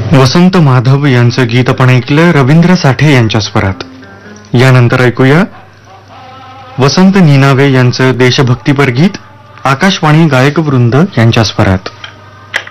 वसंत माधव यांचं गीत आपण ऐकलं रवींद्र साठे यांच्या स्वरात. यानंतर ऐकूया वसंत निनावे यांचं देशभक्तीपर गीत आकाशवाणी गायक वृंद यांच्या स्वरात.